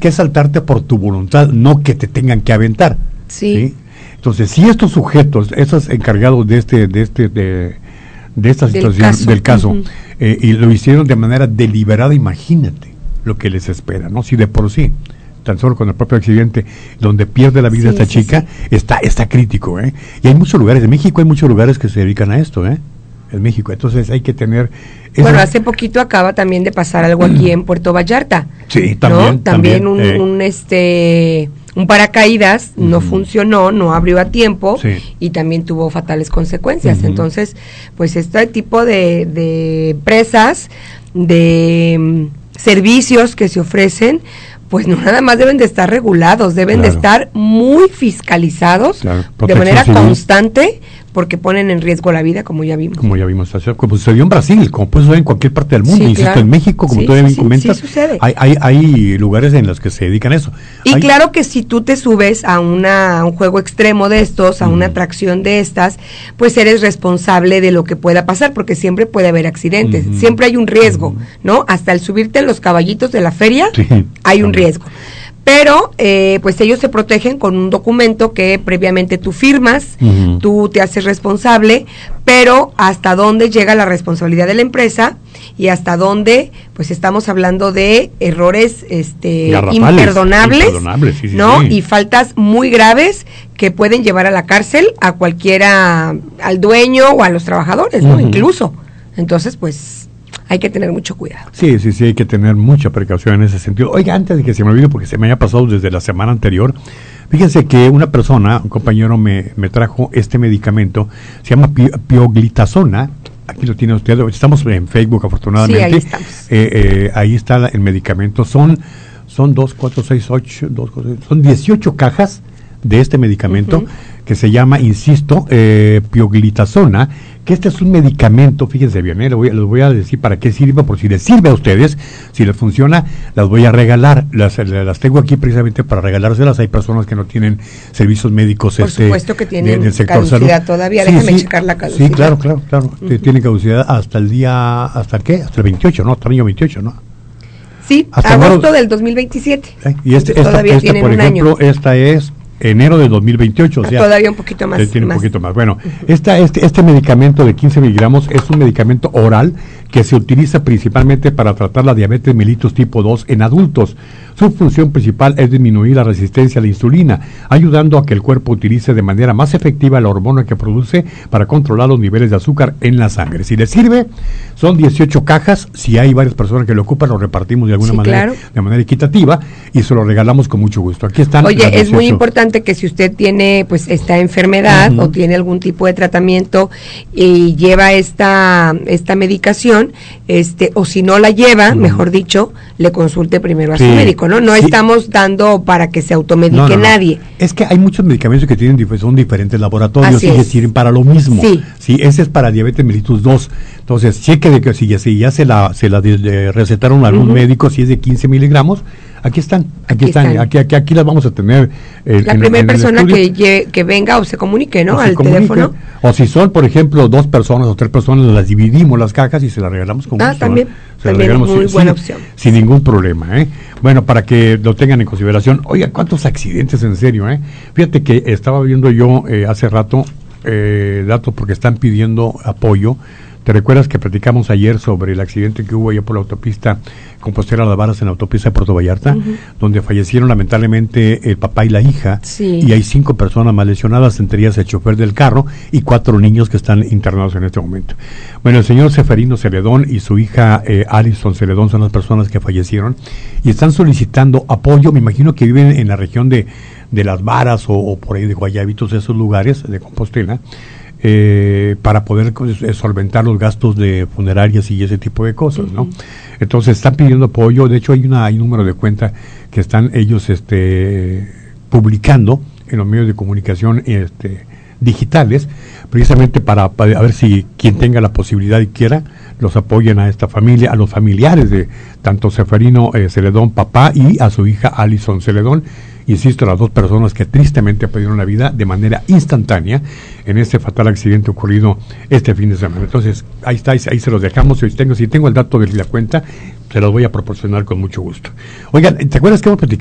que saltarte por tu voluntad, no que te tengan que aventar. Sí. Entonces, si estos sujetos, esos encargados de esta situación, del caso, y lo hicieron de manera deliberada, imagínate lo que les espera, ¿no? Si de por sí, tan solo con el propio accidente, donde pierde la vida esta chica, está crítico, ¿eh? Y hay muchos lugares, en México hay muchos lugares que se dedican a esto, ¿eh? En México, entonces hay que tener... Bueno, hace poquito acaba también de pasar algo aquí en Puerto Vallarta. Sí, también. ¿No? También un paracaídas no funcionó, no abrió a tiempo y también tuvo fatales consecuencias. Entonces, pues este tipo de empresas, de servicios que se ofrecen, pues no nada más deben de estar regulados, deben de estar muy fiscalizados de manera constante, porque ponen en riesgo la vida, como ya vimos. Como sucedió en Brasil, como puede suceder en cualquier parte del mundo, insisto, en México, como todavía bien comentas, sucede. Hay lugares en los que se dedican a eso. Y claro que si tú te subes a un juego extremo de estos, a una atracción de estas, pues eres responsable de lo que pueda pasar, porque siempre puede haber accidentes, siempre hay un riesgo, ¿no? Hasta el subirte en los caballitos de la feria, hay un riesgo. Pero, pues ellos se protegen con un documento que previamente tú firmas, tú te haces responsable, pero hasta dónde llega la responsabilidad de la empresa y hasta dónde, pues estamos hablando de errores imperdonables, ¿no? Y faltas muy graves que pueden llevar a la cárcel a cualquiera, al dueño o a los trabajadores, ¿no? Incluso. Entonces, pues... hay que tener mucho cuidado. Sí, hay que tener mucha precaución en ese sentido. Oiga, antes de que se me olvide, porque se me haya pasado desde la semana anterior, fíjense que una persona, un compañero me trajo este medicamento, se llama pioglitazona. Aquí lo tiene usted, estamos en Facebook afortunadamente. Sí, ahí estamos. Ahí está el medicamento, son 2, 4, 6, 8, son 18 cajas de este medicamento que se llama, insisto, pioglitazona, que este es un medicamento, fíjense bien, les voy a decir para qué sirve, por si les sirve a ustedes, si les funciona, las voy a regalar, las tengo aquí precisamente para regalárselas. Hay personas que no tienen servicios médicos por supuesto que tienen en el sector salud todavía, déjame checar la caducidad. Sí, claro, tienen caducidad hasta el día, ¿hasta qué? Hasta el 28, ¿no? Hasta el año 28, ¿no? Sí, hasta agosto del 2027. Y todavía tienen por ejemplo, esta es enero de 2028, o sea, todavía un poquito más. Tiene un poquito más. Bueno, este medicamento de 15 miligramos es un medicamento oral que se utiliza principalmente para tratar la diabetes mellitus tipo 2 en adultos. Su función principal es disminuir la resistencia a la insulina, ayudando a que el cuerpo utilice de manera más efectiva la hormona que produce para controlar los niveles de azúcar en la sangre. Si le sirve, son 18 cajas. Si hay varias personas que lo ocupan, lo repartimos de alguna manera, de manera equitativa, y se lo regalamos con mucho gusto. Aquí están. Oye, es muy importante que si usted tiene pues esta enfermedad o tiene algún tipo de tratamiento y lleva esta medicación, o si no la lleva, mejor dicho, le consulte primero a su médico, ¿no? No estamos dando para que se automedique nadie. Es que hay muchos medicamentos que son diferentes laboratorios y que sirven para lo mismo. Sí, ese es para diabetes mellitus 2. Entonces, cheque de que si ya se la recetaron a algún médico, si es de 15 miligramos, aquí están, aquí las vamos a tener. La primera persona que venga o se comunique, ¿no? Al teléfono. O si son, por ejemplo, 2 personas o 3 personas, las dividimos las cajas y se las regalamos con gusto. También muy buena opción. Sin ningún problema, ¿eh? Bueno, para que lo tengan en consideración. Oiga, ¿cuántos accidentes en serio, eh? Fíjate que estaba viendo yo hace rato datos porque están pidiendo apoyo. ¿Te recuerdas que platicamos ayer sobre el accidente que hubo allá por la autopista Compostela Las Varas, en la autopista de Puerto Vallarta, donde fallecieron lamentablemente el papá y la hija, y hay 5 personas más lesionadas, entre ellas el chofer del carro y 4 niños que están internados en este momento? Bueno, el señor Seferino Celedón y su hija Alison Celedón son las personas que fallecieron y están solicitando apoyo. Me imagino que viven en la región de Las Varas o por ahí de Guayabitos, esos lugares de Compostela, para poder solventar los gastos de funerarias y ese tipo de cosas, ¿no? Entonces están pidiendo apoyo. De hecho hay un número de cuenta que están ellos publicando en los medios de comunicación digitales, precisamente para ver si quien tenga la posibilidad y quiera los apoyen a esta familia, a los familiares de tanto Seferino Celedón, papá, y a su hija Alison Celedón. Insisto, las 2 personas que tristemente perdieron la vida de manera instantánea en este fatal accidente ocurrido este fin de semana. Entonces, ahí está, ahí se los dejamos. Si tengo el dato de la cuenta, se los voy a proporcionar con mucho gusto. Oigan, ¿te acuerdas que hemos platicado